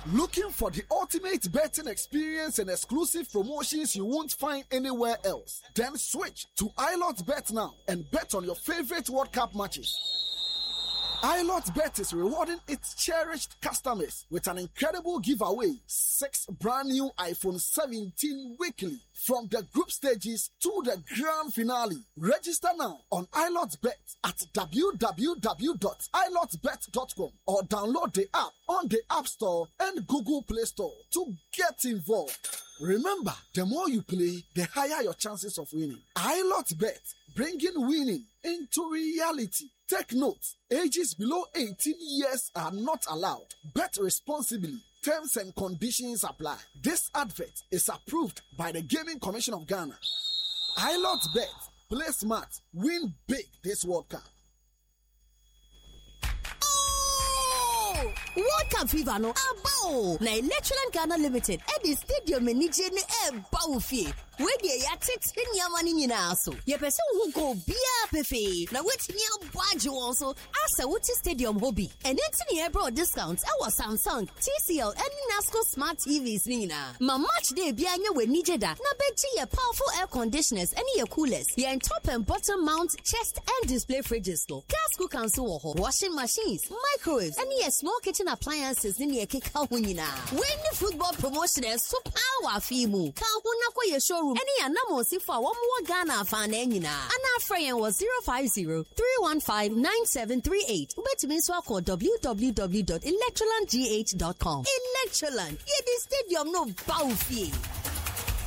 Looking for the ultimate betting experience and exclusive promotions you won't find anywhere else? Then switch to iLotBet now and bet on your favorite World Cup matches. iLotBet is rewarding its cherished customers with an incredible giveaway: 6 brand new iPhone 17 weekly from the group stages to the grand finale. Register now on iLotBet at www.ilotbet.com or download the app on the App Store and Google Play Store to get involved. Remember, the more you play, the higher your chances of winning. iLotBet, bringing winning into reality. Take note, ages below 18 years are not allowed. Bet responsibly. Terms and conditions apply. This advert is approved by the Gaming Commission of Ghana. iLotBet. Play smart. Win big this World Cup. World Cup fever no abo na Electroland Ghana Limited at the stadium enije ne eba ofie we dey yatete nyamani nyina so ye pese wo go bia pefe na wetimi abwaje won so asa wuti stadium hobby and entini ebro discounts e was Samsung, TCL and Nasco smart TVs nyina ma match day bia nya we nije da na beji ye powerful air conditioners and ye coolers ye top and bottom mount chest and display fridges no gas cooker so wo washing machines, microwaves and ye small kitchen appliances in ye keka ho nyina when the football promotion is so power fimu ka ho na ko ye showroom any anamo si for one more Ghana fan nyina ana friend was 050-315-9738 ubetimi so call www.electrolandgh.com. Electroland ye the stadium no bow fee.